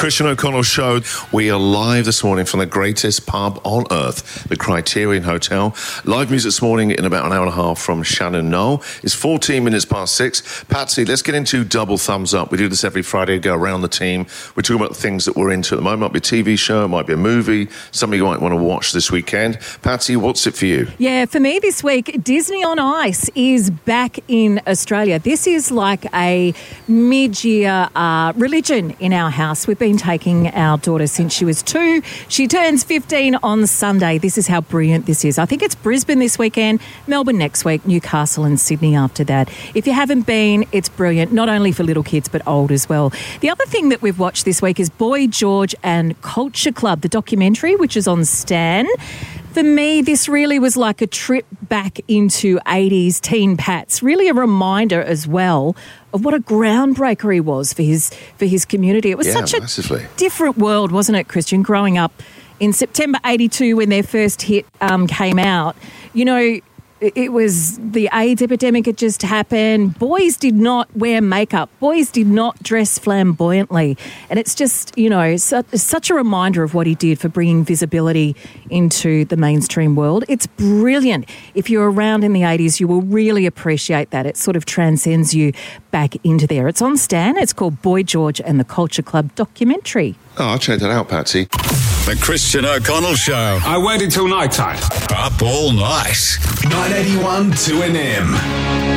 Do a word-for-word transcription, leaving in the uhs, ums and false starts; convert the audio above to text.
Christian O'Connell Show. We are live this morning from the greatest pub on earth, the Criterion Hotel. Live music this morning in about an hour and a half from Shannon Noll. It's fourteen minutes past six. Patsy, let's get into double thumbs up. We do this every Friday, go around the team. We're talking about the things that we're into at the moment. It might be a T V show, it might be a movie, something you might want to watch this weekend. Patsy, what's it for you? Yeah, for me this week, Disney on Ice is back in Australia. This is like a mid-year uh, religion in our house. We've been taking our daughter since she was two. She turns fifteen on Sunday. This is how brilliant this is. I think it's Brisbane this weekend, Melbourne next week, Newcastle and Sydney after that. If you haven't been, it's brilliant, not only for little kids but old as well. The other thing that we've watched this week is Boy George and Culture Club, the documentary, which is on Stan. For me, this really was like a trip back into eighties teen Pats. Really a reminder as well of what a groundbreaker he was for his for his community. It was Yeah, such a massively. different world, wasn't it, Christian, growing up in September eighty-two when their first hit um, came out. You know, it was the AIDS epidemic had just happened. Boys did not wear makeup. Boys did not dress flamboyantly. And it's just, you know, such, such a reminder of what he did for bringing visibility into the mainstream world. It's brilliant. If you're around in the eighties, you will really appreciate that. It sort of transcends you back into there. It's on Stan. It's called Boy George and the Culture Club documentary. Oh, I'll check that out, Patsy. The Christian O'Connell Show. I waited till night time. Up all night. nine eighty-one two N M.